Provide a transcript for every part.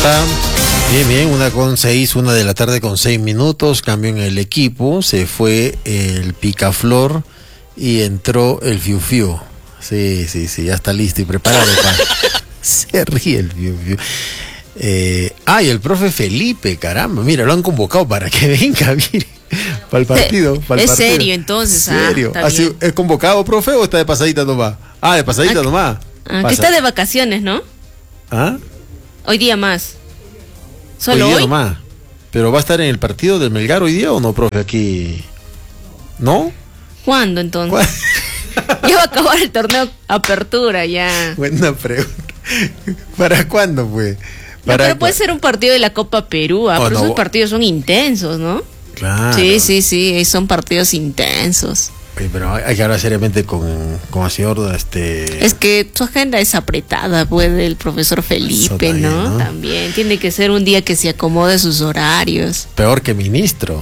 está. Bien, bien, 1:06, 1:06 cambio en el equipo, se fue el Picaflor y entró el Fiu Fiu. Sí, ya está listo y preparado se ríe el Fiu Fiu. Y el profe Felipe, caramba, mira, lo han convocado para que venga, mire, para el partido. Es serio, entonces. ¿Serio? ¿Es convocado, profe, o está de pasadita nomás? De pasadita nomás. Aquí está de vacaciones, ¿no? Hoy día más. ¿Solo hoy? Nomás. ¿Pero va a estar en el partido del Melgar hoy día o no, profe? Aquí. ¿No? ¿Cuándo entonces? Ya va a acabar el torneo Apertura ya. Buena pregunta. ¿Para cuándo, pues? Pero puede ser un partido de la Copa Perú, pero esos partidos son intensos, ¿no? Claro. Sí, son partidos intensos. Pero hay que hablar seriamente con el señor Es que su agenda es apretada, pues, el profesor Felipe, ¿no? También tiene que ser un día que se acomode sus horarios. Peor que ministro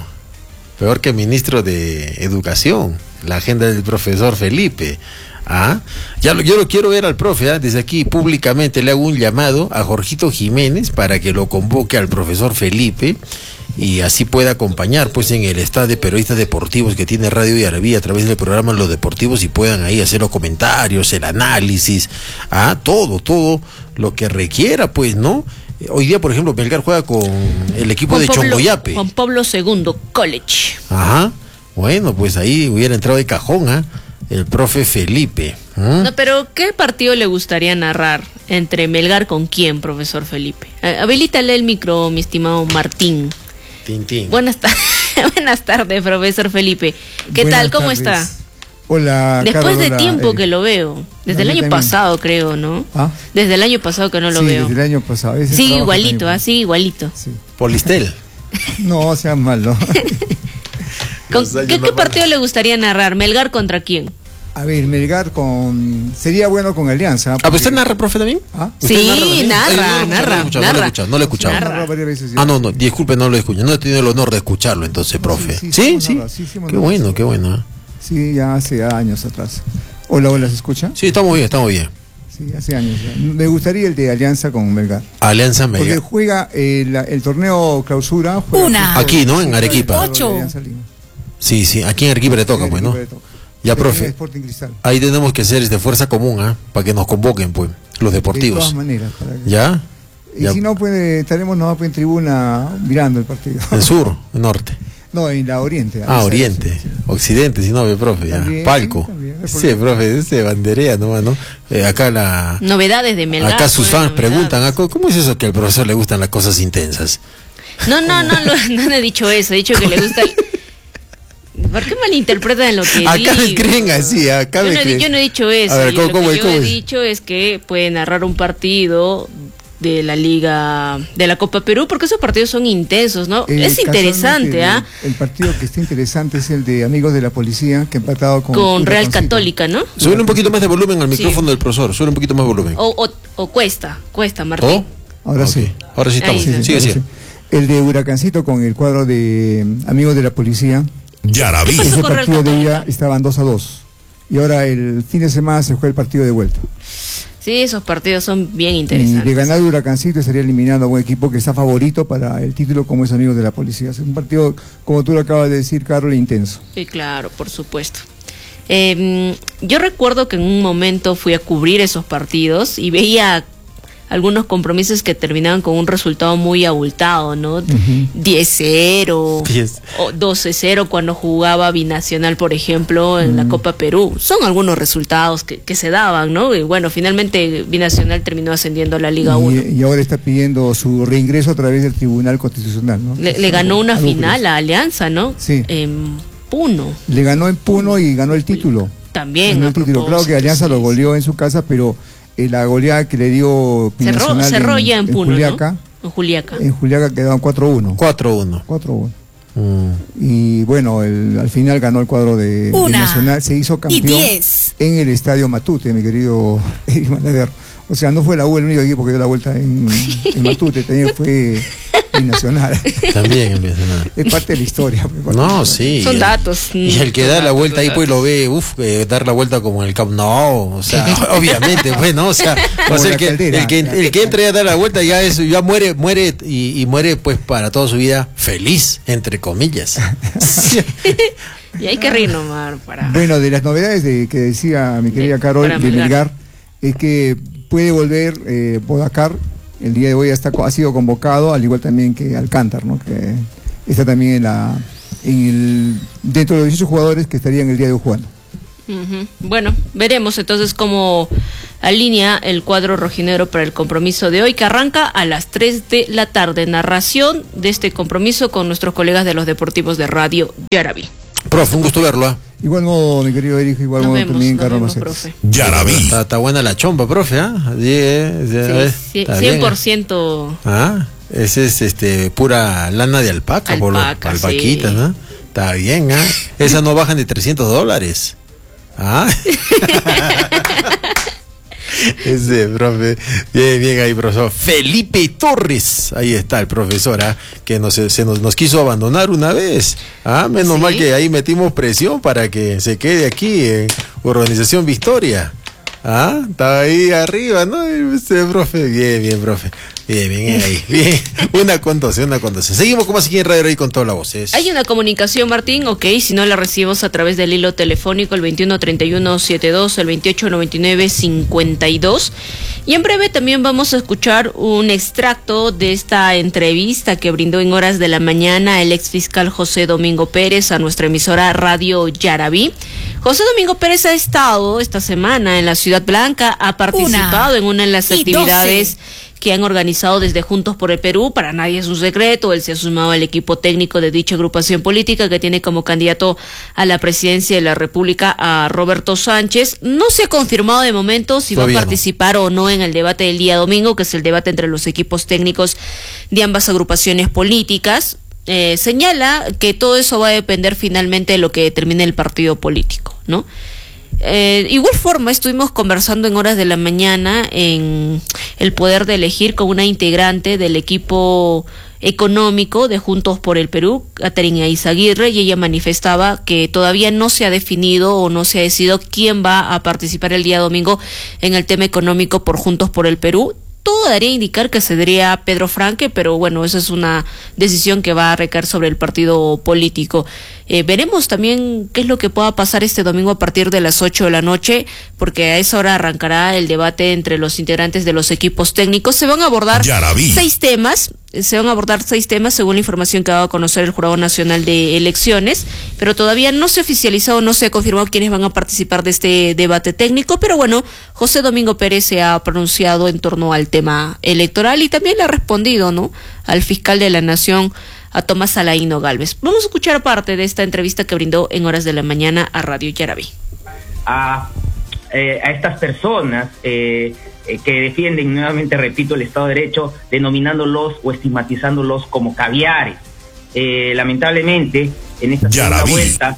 de Educación, la agenda del profesor Felipe. Yo lo quiero ver al profe, desde aquí públicamente le hago un llamado a Jorgito Jiménez para que lo convoque al profesor Felipe y así pueda acompañar pues en el staff de periodistas deportivos que tiene Radio Yarabí a través del programa Los Deportivos y puedan ahí hacer los comentarios, el análisis, todo lo que requiera, pues, ¿no? Hoy día, por ejemplo, Melgar juega con el equipo de Chongoyape. Juan Pablo II College. Bueno, pues ahí hubiera entrado de cajón, el profe Felipe. No, pero ¿qué partido le gustaría narrar? ¿Entre Melgar con quién, profesor Felipe? Habilítale el micro, mi estimado Martín. Tintín. Buenas tardes, profesor Felipe. ¿Qué tal? ¿Cómo está? Hola, Después de tiempo que lo veo. Desde el año pasado, creo, ¿no? Desde el año pasado que no lo veo. Desde el año pasado. Sí, igualito, así igualito. Sí. Polistel. No, sea malo. ¿Qué partido le gustaría narrar? ¿Melgar contra quién? A ver, Melgar sería bueno con Alianza. Porque... ¿usted narra, profe, también? Sí, narra. No lo he escuchado. No, disculpe, no lo escucho. No he tenido el honor de escucharlo, entonces, profe. Sí. Qué bueno. Sí, ya hace años atrás. Hola, ¿se escucha? Sí, estamos bien. Sí, hace años ya. Me gustaría el de Alianza con Melgar. Alianza Melgar. Porque juega el torneo clausura. Aquí, ¿no? En Arequipa. 8. Sí, aquí en Arequipa le toca, pues, ¿no? Ya, profe, ahí tenemos que hacer fuerza común, para que nos convoquen, pues, los deportivos. De todas maneras. ¿Ya? Y si no, estaremos en tribuna mirando el partido. ¿En sur, en norte? No, en la oriente. Oriente, sí. Occidente, si no, profe, ya. También, Palco. Sí, profe, ese banderea nomás, ¿no? Acá novedades de Melgar. Acá sus fans preguntan, ¿cómo es eso que al profesor le gustan las cosas intensas? No he dicho eso, he dicho que le gusta ¿Por qué malinterpretan lo que digo? Acá me creen así, yo no he dicho eso. A ver, ¿cómo he dicho es que puede narrar un partido de la Liga, de la Copa Perú, porque esos partidos son intensos, ¿no? Es interesante, El partido que está interesante es el de Amigos de la Policía, que ha empatado con Real Católica, ¿no? Sube un poquito más de volumen al micrófono del profesor, sube un poquito más de volumen. O cuesta, Martín. Ahora sí. Ahora sí estamos. Sí. El de Huracancito con el cuadro de Amigos de la Policía. Yarabí. Ese partido de ida estaban 2-2. Y ahora el fin de semana se juega el partido de vuelta. Sí, esos partidos son bien interesantes. Y de ganar Huracancito estaría eliminando a un equipo que está favorito para el título como es Amigos de la Policía. Es un partido, como tú lo acabas de decir, Carlos, intenso. Sí, claro, por supuesto. Yo recuerdo que en un momento fui a cubrir esos partidos y veía algunos compromisos que terminaban con un resultado muy abultado, ¿no? 10-0 o 12-0 cuando jugaba Binacional, por ejemplo, en la Copa Perú. Son algunos resultados que se daban, ¿no? Y bueno, finalmente Binacional terminó ascendiendo a la Liga 1. Y ahora está pidiendo su reingreso a través del Tribunal Constitucional, ¿no? Le ganó una final a Alianza, ¿no? Sí. En Puno. Le ganó en Puno y ganó el título. También. Ganó el título. Claro que Alianza lo goleó en su casa, pero la goleada que le dio Binacional cerró ya en Puno, Juliaca, ¿no? En Juliaca quedaban 4-1. 4-1. Y bueno, al final ganó el cuadro de Nacional, se hizo campeón en el Estadio Matute, mi querido Eric Balaguer. O sea, no fue la U el único equipo que dio la vuelta en Matute, también fue Binacional. También en Binacional. Es parte de la historia. No, sí. Son datos. Y el que da la vuelta ahí pues lo ve, dar la vuelta como en el Camp Nou, o sea, obviamente, pues, ¿no? O sea, el que entra a dar la vuelta ya muere y muere pues para toda su vida feliz, entre comillas. Y hay que reír nomás para... Bueno, de las novedades que decía mi querida Carol de Melgar, es que puede volver Bodacar, el día de hoy ha sido convocado, al igual también que Alcántar, ¿no? Que está también dentro de los 18 jugadores que estarían el día de hoy jugando. Bueno, veremos entonces cómo alinea el cuadro rojinegro para el compromiso de hoy, que arranca a las 3 de la tarde. Narración de este compromiso con nuestros colegas de los deportivos de Radio Yarabí. Profe, un gusto verlo. Igual modo, mi querido Eric, igual modo también, Carlos Maceres. Yarabí. Está buena la chompa, profe, ¿ah? Sí, 100%. Ah, ese es pura lana de alpaca, alpaquita, sí. ¿No? Está bien, ¿ah? Esas no bajan de $300. ¿Ah? Ese profe, bien ahí, profesor Felipe Torres, ahí está el profesor, que nos quiso abandonar una vez, menos mal que ahí metimos presión para que se quede aquí en Organización Victoria, estaba ahí arriba, ¿no? Este profe, bien, profe, bien ahí, bien, una conducción. Seguimos como así en Radio ahí con toda la voz. Hay una comunicación, Martín, si no la recibimos a través del hilo telefónico, el 213172, el 289952, y en breve también vamos a escuchar un extracto de esta entrevista que brindó en horas de la mañana el exfiscal José Domingo Pérez a nuestra emisora Radio Yarabí. José Domingo Pérez ha estado esta semana en la Ciudad Blanca, ha participado en una de las actividades que han organizado desde Juntos por el Perú. Para nadie es un secreto, él se ha sumado al equipo técnico de dicha agrupación política que tiene como candidato a la presidencia de la República a Roberto Sánchez. No se ha confirmado de momento si va a participar o no en el debate del día domingo, que es el debate entre los equipos técnicos de ambas agrupaciones políticas. Señala que todo eso va a depender finalmente de lo que determine el partido político, ¿no? Igual forma, estuvimos conversando en horas de la mañana en el poder de elegir con una integrante del equipo económico de Juntos por el Perú, Caterina Izaguirre, y ella manifestaba que todavía no se ha definido o no se ha decidido quién va a participar el día domingo en el tema económico por Juntos por el Perú. Todo daría a indicar que cedería Pedro Franque, pero bueno, esa es una decisión que va a recaer sobre el partido político. Veremos también qué es lo que pueda pasar este domingo a partir de las 8 de la noche, porque a esa hora arrancará el debate entre los integrantes de los equipos técnicos. Se van a abordar 6 temas. Según la información que ha dado a conocer el Jurado Nacional de Elecciones, pero todavía no se ha oficializado, no se ha confirmado quiénes van a participar de este debate técnico, pero bueno, José Domingo Pérez se ha pronunciado en torno al tema electoral y también le ha respondido, ¿no?, al fiscal de la Nación, a Tomás Alaino Gálvez. Vamos a escuchar parte de esta entrevista que brindó en horas de la mañana a Radio Yarabí. A estas personas que defienden, nuevamente repito, el Estado de Derecho, denominándolos o estigmatizándolos como caviares. Lamentablemente, en esta segunda vuelta,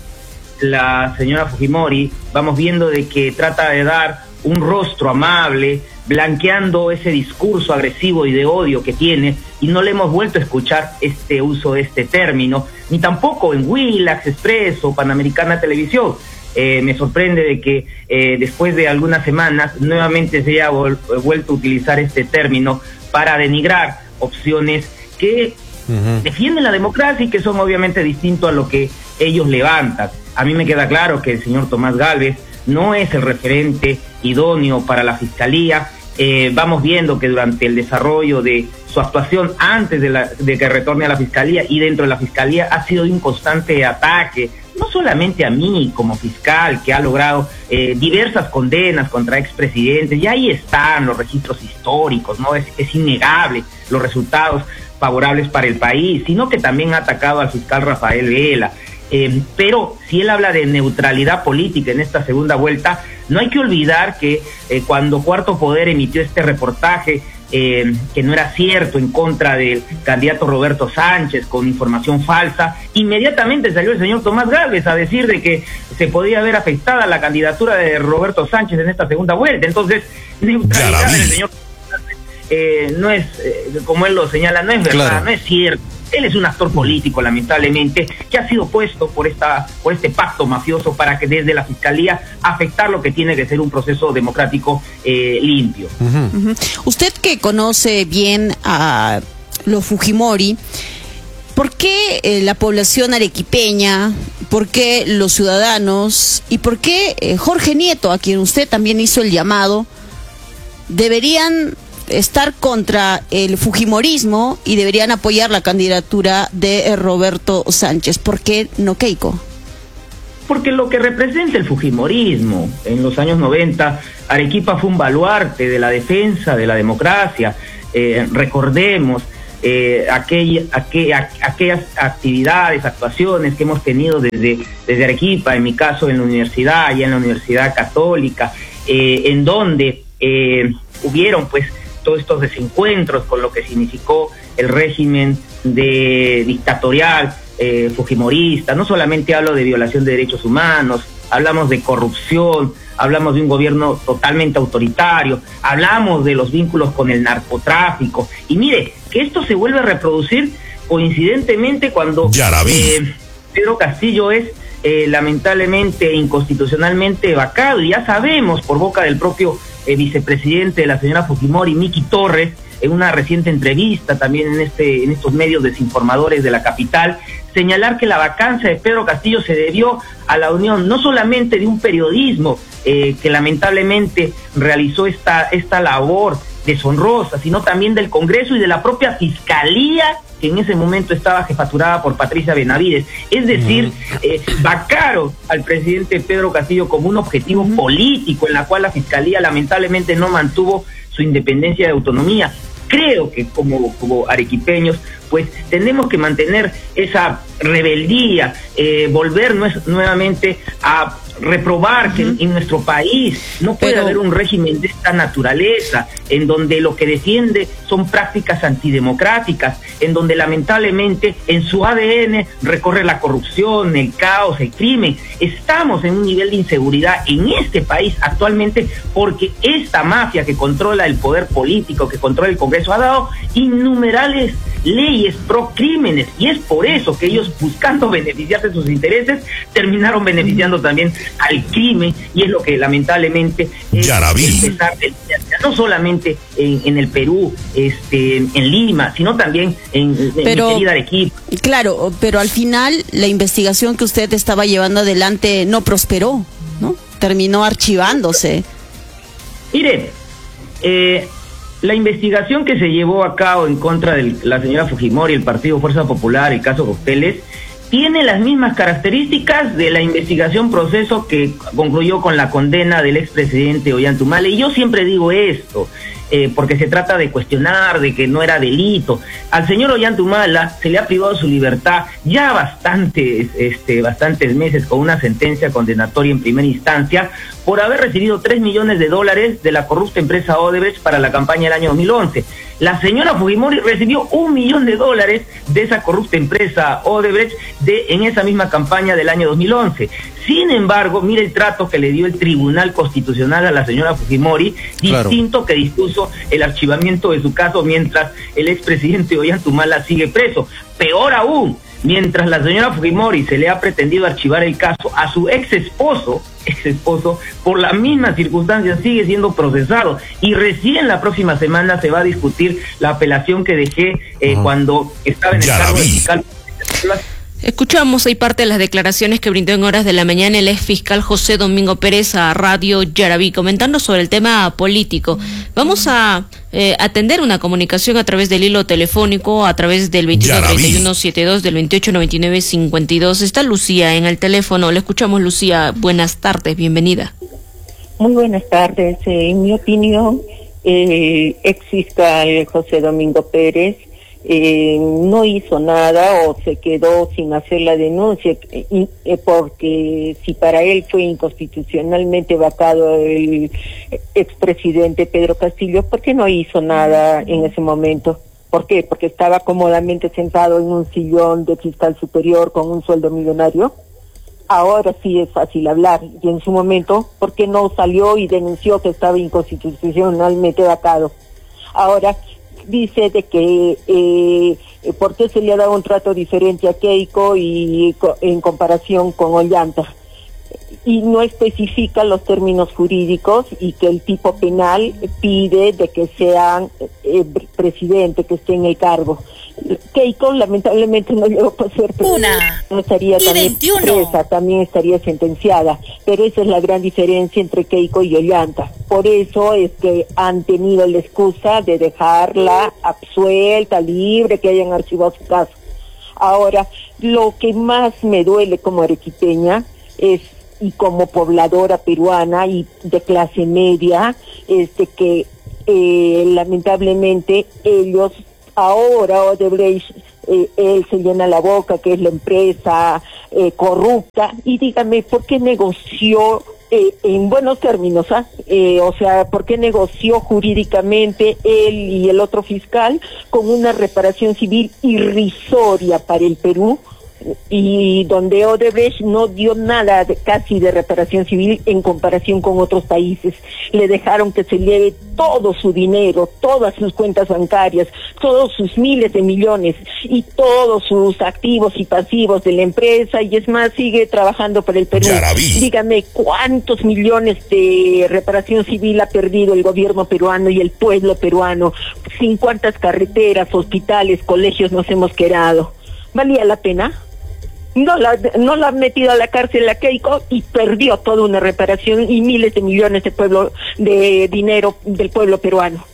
la señora Fujimori, vamos viendo de que trata de dar un rostro amable, blanqueando ese discurso agresivo y de odio que tiene, y no le hemos vuelto a escuchar este uso de este término, ni tampoco en Willax, Expreso, Panamericana Televisión. Me sorprende de que después de algunas semanas nuevamente se haya vuelto a utilizar este término para denigrar opciones que defienden la democracia y que son obviamente distintos a lo que ellos levantan. A mí me queda claro que el señor Tomás Gálvez no es el referente idóneo para la Fiscalía. Vamos viendo que durante el desarrollo de su actuación antes de que retorne a la Fiscalía y dentro de la Fiscalía ha sido un constante ataque, no solamente a mí como fiscal, que ha logrado diversas condenas contra expresidentes, y ahí están los registros históricos, ¿no? Es innegable los resultados favorables para el país, sino que también ha atacado al fiscal Rafael Vela. Pero si él habla de neutralidad política en esta segunda vuelta, no hay que olvidar que cuando Cuarto Poder emitió este reportaje que no era cierto en contra del candidato Roberto Sánchez con información falsa, inmediatamente salió el señor Tomás Gálvez a decir de que se podía ver afectada la candidatura de Roberto Sánchez en esta segunda vuelta. Entonces, neutralidad del señor no es, como él lo señala, no es verdad, claro. No es cierto. Él es un actor político, lamentablemente, que ha sido puesto por este pacto mafioso para que desde la Fiscalía afectar lo que tiene que ser un proceso democrático limpio. Usted que conoce bien a los Fujimori, ¿por qué la población arequipeña, por qué los ciudadanos y por qué Jorge Nieto, a quien usted también hizo el llamado, deberían estar contra el fujimorismo y deberían apoyar la candidatura de Roberto Sánchez? ¿Por qué no Keiko? Porque lo que representa el fujimorismo en los años 90, Arequipa fue un baluarte de la defensa de la democracia. Recordemos aquellas actividades, actuaciones que hemos tenido desde Arequipa, en mi caso en la universidad, allá en la Universidad Católica, en donde hubieron pues todos estos desencuentros con lo que significó el régimen dictatorial fujimorista. No solamente hablo de violación de derechos humanos, hablamos de corrupción, hablamos de un gobierno totalmente autoritario, hablamos de los vínculos con el narcotráfico. Y mire, que esto se vuelve a reproducir coincidentemente cuando Pedro Castillo es lamentablemente inconstitucionalmente vacado, y ya sabemos por boca del propio vicepresidente de la señora Fujimori, Miki Torres, en una reciente entrevista también en estos medios desinformadores de la capital, señalar que la vacancia de Pedro Castillo se debió a la unión no solamente de un periodismo que lamentablemente realizó esta labor deshonrosa, sino también del Congreso y de la propia Fiscalía, que en ese momento estaba jefaturada por Patricia Benavides. Es decir, vacaron al presidente Pedro Castillo como un objetivo político, en la cual la Fiscalía lamentablemente no mantuvo su independencia de autonomía. Creo que como arequipeños, pues tenemos que mantener esa rebeldía, volver nuevamente a reprobar que en nuestro país no puede haber un régimen de esta naturaleza, en donde lo que defiende son prácticas antidemocráticas, en donde lamentablemente en su ADN recorre la corrupción, el caos, el crimen. Estamos en un nivel de inseguridad en este país actualmente porque esta mafia que controla el poder político, que controla el Congreso, ha dado innumerables leyes pro crímenes, y es por eso que ellos, buscando beneficiarse de sus intereses, terminaron beneficiando también al crimen, y es lo que lamentablemente no solamente en el Perú, en Lima, sino también en mi querida Arequipa. Claro, pero al final la investigación que usted estaba llevando adelante no prosperó, ¿no? Terminó archivándose. Mire, la investigación que se llevó a cabo en contra de la señora Fujimori, el Partido Fuerza Popular, el caso Cocteles, tiene las mismas características de la investigación proceso que concluyó con la condena del expresidente Ollanta Humala. Y yo siempre digo esto, porque se trata de cuestionar, de que no era delito. Al señor Ollanta Humala se le ha privado su libertad ya bastantes meses, con una sentencia condenatoria en primera instancia por haber recibido $3 millones de la corrupta empresa Odebrecht para la campaña del año 2011. La señora Fujimori recibió $1 millón de esa corrupta empresa Odebrecht en esa misma campaña del año 2011. Sin embargo, mire el trato que le dio el Tribunal Constitucional a la señora Fujimori, distinto que dispuso el archivamiento de su caso mientras el expresidente Ollanta Humala sigue preso. Peor aún, mientras la señora Fujimori se le ha pretendido archivar el caso a su ex esposo, por la misma circunstancia sigue siendo procesado, y recién la próxima semana se va a discutir la apelación que dejé cuando estaba en el cargo de fiscal. Escuchamos ahí parte de las declaraciones que brindó en horas de la mañana el ex fiscal José Domingo Pérez a Radio Yarabí, comentando sobre el tema político. Vamos a atender una comunicación a través del hilo telefónico, a través del 213172, del 289952. Está Lucía en el teléfono. Le escuchamos, Lucía. Buenas tardes, bienvenida. Muy buenas tardes. En mi opinión, ex fiscal José Domingo Pérez no hizo nada o se quedó sin hacer la denuncia, porque si para él fue inconstitucionalmente vacado el expresidente Pedro Castillo, ¿por qué no hizo nada en ese momento? ¿Por qué? Porque estaba cómodamente sentado en un sillón de fiscal superior con un sueldo millonario. Ahora sí es fácil hablar, y en su momento, ¿por qué no salió y denunció que estaba inconstitucionalmente vacado? Ahora dice de que ¿por qué se le ha dado un trato diferente a Keiko y en comparación con Ollanta? Y no especifica los términos jurídicos, y que el tipo penal pide de que sean presidente, que esté en el cargo. Keiko lamentablemente no llegó a ser presidenta, no estaría también presa, también estaría sentenciada, pero esa es la gran diferencia entre Keiko y Ollanta. Por eso es que han tenido la excusa de dejarla absuelta, libre, que hayan archivado su caso. Ahora, lo que más me duele como arequipeña es, y como pobladora peruana y de clase media, que lamentablemente ellos ahora, Odebrecht, él se llena la boca que es la empresa corrupta, y dígame, ¿por qué negoció en buenos términos, o sea, ¿por qué negoció jurídicamente él y el otro fiscal con una reparación civil irrisoria para el Perú, y donde Odebrecht no dio nada casi de reparación civil en comparación con otros países? Le dejaron que se lleve todo su dinero, todas sus cuentas bancarias, todos sus miles de millones y todos sus activos y pasivos de la empresa, y es más, sigue trabajando para el Perú. Dígame, ¿cuántos millones de reparación civil ha perdido el gobierno peruano y el pueblo peruano? ¿Sin cuántas carreteras, hospitales, colegios nos hemos quedado? ¿Valía la pena? No la han metido a la cárcel a Keiko y perdió toda una reparación y miles de millones de dinero del pueblo peruano.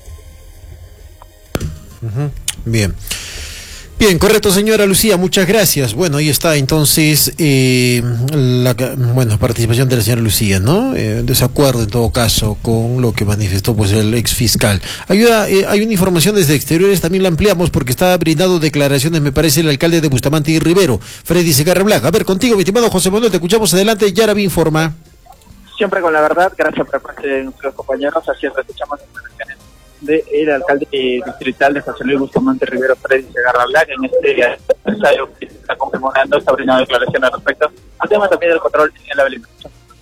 Bien. Bien, correcto, señora Lucía, muchas gracias. Bueno, ahí está entonces la participación de la señora Lucía, ¿no? Desacuerdo en todo caso con lo que manifestó pues el ex fiscal. Hay una información desde exteriores, también la ampliamos porque está brindando declaraciones, me parece, el alcalde de Bustamante y Rivero, Freddy Segarra Blanca. A ver, contigo, mi estimado José Manuel, te escuchamos adelante, Yaraví informa. Siempre con la verdad, gracias por parte de nuestros compañeros, así es, escuchamos declaraciones del alcalde distrital de José Luis Bustamante Rivero, Freddy Segarra Blanca, en este aniversario que se está conmemorando, está brindando declaraciones al respecto al tema también del control en la Belén.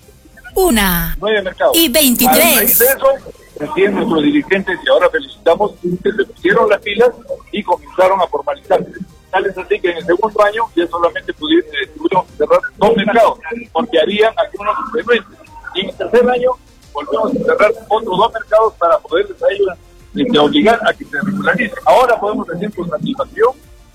1:23. Recién nuestros dirigentes, y ahora felicitamos, que se pusieron las pilas y comenzaron a formalizarse. Tal es así que en el segundo año ya solamente pudieron cerrar 2 mercados, porque harían algunos suplementos. Y en el tercer año volvemos a cerrar otros 2 mercados para poderles a ellos obligar a que se regularicen. Ahora podemos decir con satisfacción,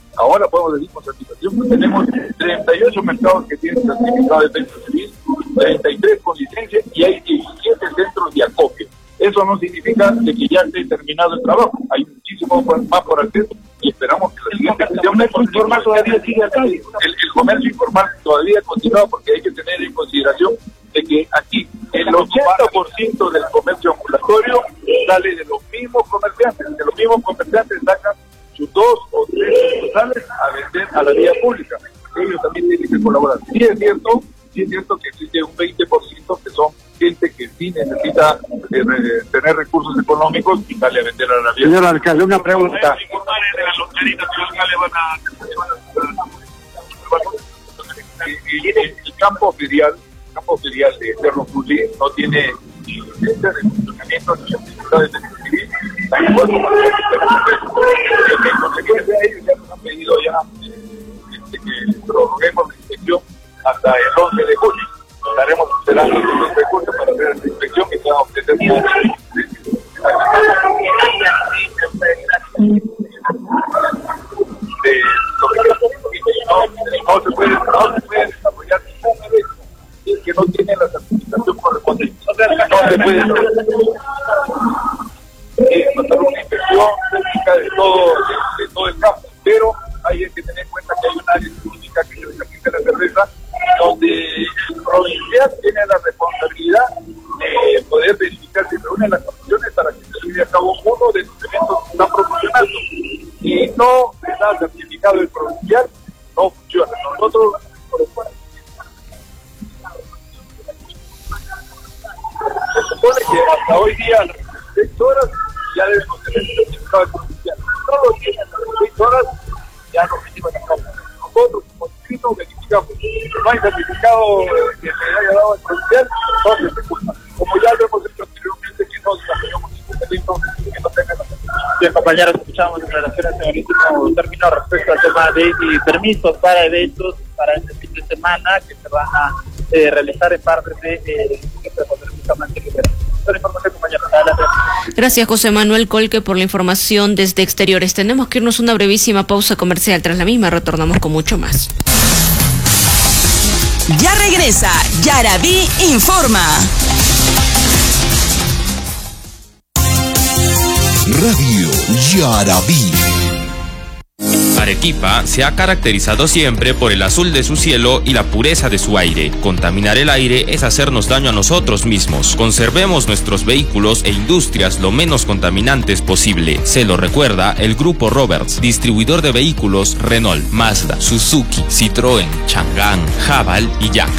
que tenemos 38 mercados que tienen certificado de defensa civil, 33 con licencia, y hay 17 centros de acopio. Eso no significa de que ya esté terminado el trabajo. Hay muchísimo más por hacer y esperamos que la siguiente gestión... El comercio informal todavía sigue acá. El comercio informal todavía continúa, porque hay que tener en consideración de que aquí el 80% del comercio ambulatorio sale de los mismos comerciantes. De los mismos comerciantes sacan sus 2 o 3 sucursales a vender a la vía pública. Ellos también tienen que colaborar. Sí es cierto que existe un 20% que son gente que sí necesita tener recursos económicos y sale a vender a la vía. Señor alcalde, una pregunta. El campo ferial de Cerro Juli no tiene ni licencia de funcionamiento ni certificado de defensa civil, tan igual como en consecuencia ellos ya nos han pedido que prorroguemos la inspección hasta el 11 de julio. Estaremos esperando los recursos para hacer la inspección y podamos determinar no se puede desarrollar ninguna vez que no tiene la certificación correspondiente. No se puede pasar una inspección técnica de todo el campo, pero hay que tener en cuenta que hay un área específica que es el de la cerveza, donde el provincial tiene la responsabilidad de poder verificar si reúnen las condiciones para que se lleve a cabo uno de los eventos tan proporcionados. Si no está certificado el provincial, no funciona. Nosotros se supone que hasta hoy día a las 16 horas ya debemos tener certificado el provincial. No lo tienen a las 16 horas, ya no reciben la cámara. Nosotros como distrito verificamos. No hay certificado que se haya dado el provincial, entonces se culpa. Como ya lo hemos hecho anteriormente, que no desarrollamos ningún delito que no tenga la certificación. Bien, compañeros, escuchamos declaraciones en el último término respecto al tema de permisos para eventos para este fin de semana que se van a realizar en parte de Bustamante Rivero. Toda la información, compañeros. Adelante. Gracias, José Manuel Colque, por la información desde Exteriores. Tenemos que irnos a una brevísima pausa comercial. Tras la misma retornamos con mucho más. Ya regresa Yarabí Informa. Radio Yarabí. Arequipa se ha caracterizado siempre por el azul de su cielo y la pureza de su aire. Contaminar el aire es hacernos daño a nosotros mismos. Conservemos nuestros vehículos e industrias lo menos contaminantes posible. Se lo recuerda el Grupo Roberts, distribuidor de vehículos Renault, Mazda, Suzuki, Citroën, Chang'an, Haval y Yak.